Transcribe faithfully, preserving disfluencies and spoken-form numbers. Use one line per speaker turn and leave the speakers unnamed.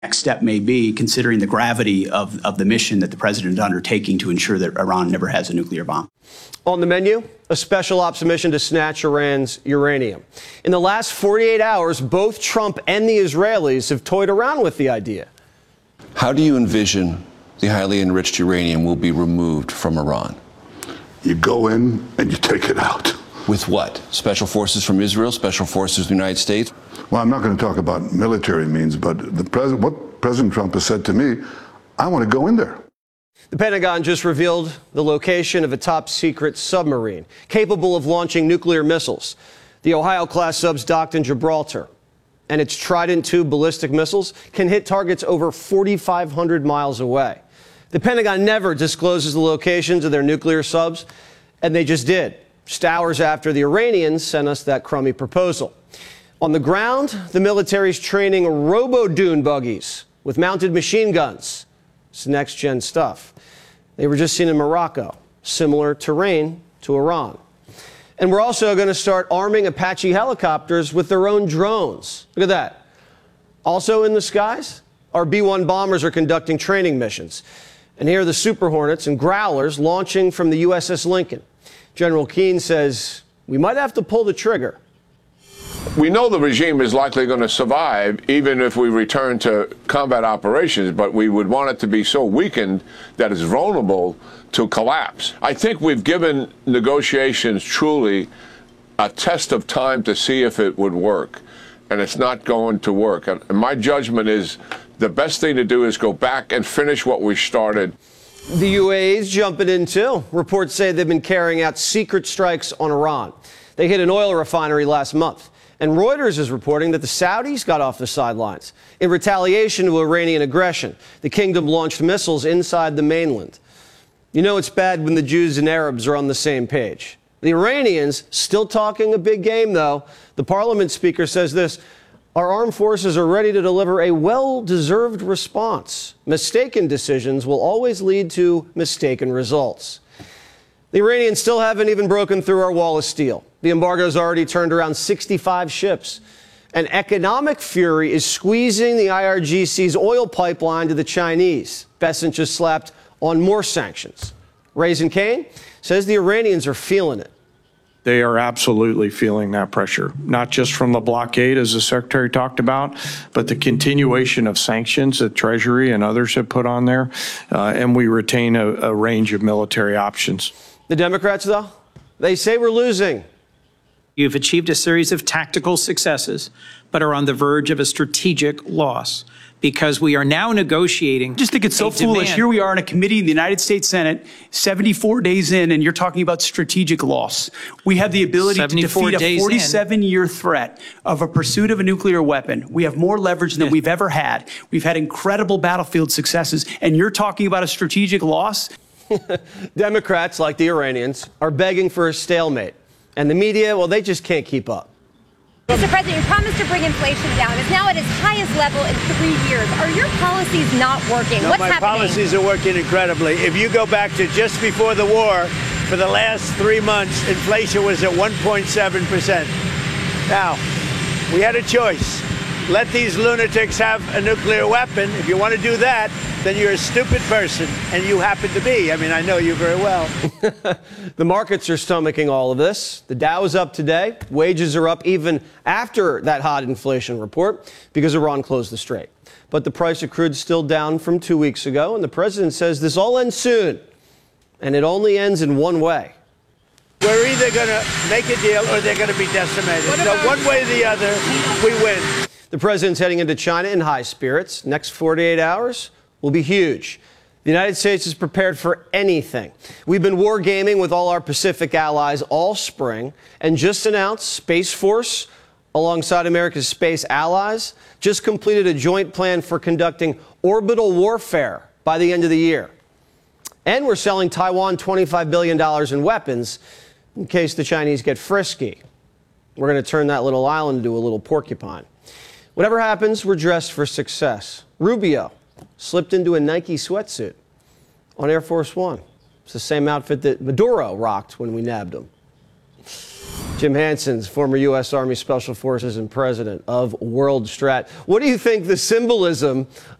Next step may be considering the gravity of, of the mission that the president is undertaking to ensure that Iran never has a nuclear bomb.
On the menu, a special ops mission to snatch Iran's uranium. In the last forty-eight hours, both Trump and the Israelis have toyed around with the idea.
How do you envision the highly enriched uranium will be removed from Iran?
You go in and you take it out.
With what? Special forces from Israel? Special forces from the United States?
Well, I'm not going to talk about military means, but the president, what President Trump has said to me, I want to go in there.
The Pentagon just revealed the location of a top-secret submarine capable of launching nuclear missiles. The Ohio-class sub's docked in Gibraltar, and its Trident two ballistic missiles can hit targets over forty-five hundred miles away. The Pentagon never discloses the locations of their nuclear subs, and they just did, just hours after the Iranians sent us that crummy proposal. On the ground, the military's training robo-dune buggies with mounted machine guns. It's next-gen stuff. They were just seen in Morocco, similar terrain to Iran. And we're also going to start arming Apache helicopters with their own drones. Look at that. Also in the skies, our B one bombers are conducting training missions. And here are the Super Hornets and Growlers launching from the U S S Lincoln. General Keane says we might have to pull the trigger.
We know the regime is likely going to survive even if we return to combat operations, but we would want it to be so weakened that it's vulnerable to collapse. I think we've given negotiations truly a test of time to see if it would work, and it's not going to work. And my judgment is the best thing to do is go back and finish what we started.
The U A E's jumping in too. Reports say they've been carrying out secret strikes on Iran. They hit an oil refinery last month. And Reuters is reporting that the Saudis got off the sidelines. In retaliation to Iranian aggression, the kingdom launched missiles inside the mainland. You know it's bad when the Jews and Arabs are on the same page. The Iranians still talking a big game, though. The parliament speaker says this: our armed forces are ready to deliver a well-deserved response. Mistaken decisions will always lead to mistaken results. The Iranians still haven't even broken through our wall of steel. The embargo's already turned around sixty-five ships. And economic fury is squeezing the I R G C's oil pipeline to the Chinese. Bessent just slapped on more sanctions. Raising Cane says the Iranians are feeling it.
They are absolutely feeling that pressure, not just from the blockade, as the Secretary talked about, but the continuation of sanctions that Treasury and others have put on there, uh, and we retain a, a range of military options.
The Democrats, though, they say we're losing.
You've achieved a series of tactical successes, but are on the verge of a strategic loss, because we are now negotiating.
I just think it's so foolish.
Demand.
Here we are in a committee in the United States Senate, seventy-four days in, and you're talking about strategic loss. We have the ability to defeat a forty-seven year threat of a pursuit of a nuclear weapon. We have more leverage than yeah. we've ever had. We've had incredible battlefield successes, and you're talking about a strategic loss?
Democrats, like the Iranians, are begging for a stalemate. And the media, well, they just can't keep up.
Mister President, your promise to bring inflation down is now at its highest level in three years. Are your policies not working?
No,
What's
my
happening?
policies are working incredibly. If you go back to just before the war, for the last three months, inflation was at one point seven percent. Now, we had a choice. Let these lunatics have a nuclear weapon. If you want to do that, then you're a stupid person, and you happen to be. I mean, I know you very well.
The markets are stomaching all of this. The Dow is up today. Wages are up even after that hot inflation report because Iran closed the strait. But the price of crude is still down from two weeks ago, and the president says this all ends soon, and it only ends in one way.
We're either going to make a deal or they're going to be decimated. So one way or the other, we win.
The president's heading into China in high spirits. Next forty-eight hours will be huge. The United States is prepared for anything. We've been wargaming with all our Pacific allies all spring and just announced Space Force, alongside America's space allies, just completed a joint plan for conducting orbital warfare by the end of the year. And we're selling Taiwan twenty-five billion dollars in weapons in case the Chinese get frisky. We're going to turn that little island into a little porcupine. Whatever happens, we're dressed for success. Rubio slipped into a Nike sweatsuit on Air Force One. It's the same outfit that Maduro rocked when we nabbed him. Jim Hansen's former U S Army Special Forces and president of World Strat. What do you think the symbolism